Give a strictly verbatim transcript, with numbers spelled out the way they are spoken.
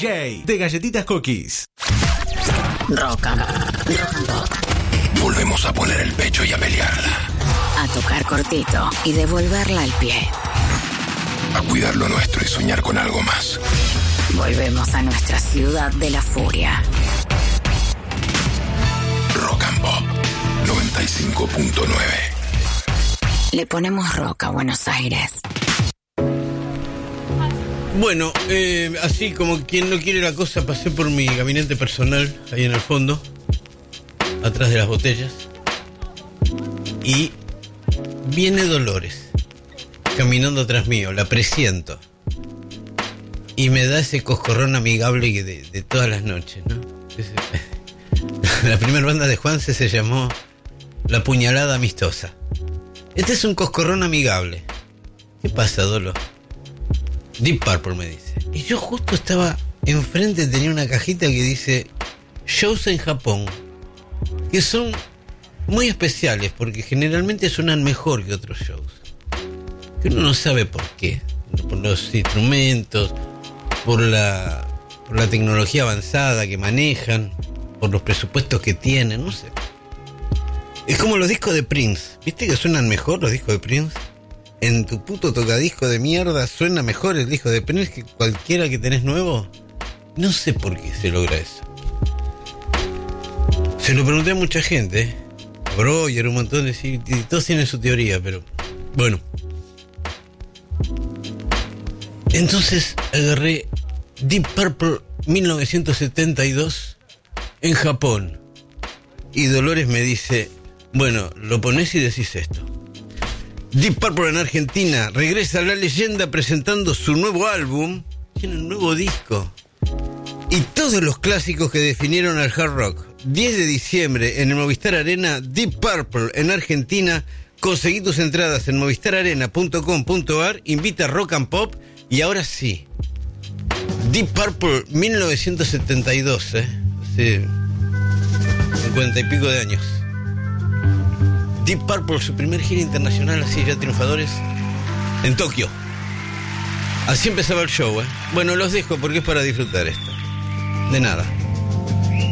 J de Galletitas Cookies. Rock and, rock and Pop. Volvemos a poner el pecho y a pelearla. A tocar cortito y devolverla al pie. A cuidar lo nuestro y soñar con algo más. Volvemos a nuestra ciudad de la furia. Rock and Pop noventa y cinco punto nueve. Le ponemos rock a Buenos Aires. Bueno, eh, así como quien no quiere la cosa, pasé por mi gabinete personal, ahí en el fondo, atrás de las botellas, y viene Dolores, caminando atrás mío, la presiento, y me da ese coscorrón amigable de, de todas las noches, ¿no? Ese, la primera banda de Juanse se llamó La Puñalada Amistosa. Este es un coscorrón amigable. ¿Qué pasa, Dolo? Deep Purple, me dice. Y yo justo estaba enfrente, tenía una cajita que dice shows en Japón, que son muy especiales porque generalmente suenan mejor que otros shows, que uno no sabe por qué, por los instrumentos, por la, por la tecnología avanzada que manejan, por los presupuestos que tienen, no sé. Es como los discos de Prince, ¿viste que suenan mejor los discos de Prince? En tu puto tocadisco de mierda suena mejor el disco de Prince que cualquiera que tenés nuevo. No sé por qué se logra eso. Se lo pregunté a mucha gente, ¿eh? A Breuer, un montón de... Y todos tienen su teoría, pero... Bueno. Entonces agarré Deep Purple mil novecientos setenta y dos en Japón. Y Dolores me dice, bueno, lo ponés y decís esto. Deep Purple en Argentina regresa a la leyenda presentando su nuevo álbum, tiene un nuevo disco y todos los clásicos que definieron al hard rock. diez de diciembre en el Movistar Arena, Deep Purple en Argentina. Conseguí tus entradas en movistar arena punto com punto a r. Invita a Rock and Pop. Y ahora sí, Deep Purple mil novecientos setenta y dos, ¿eh? Hace cincuenta y pico de años. Deep Purple, su primer gira internacional, así ya triunfadores, en Tokio. Así empezaba el show, ¿eh? Bueno, los dejo porque es para disfrutar esto. De nada.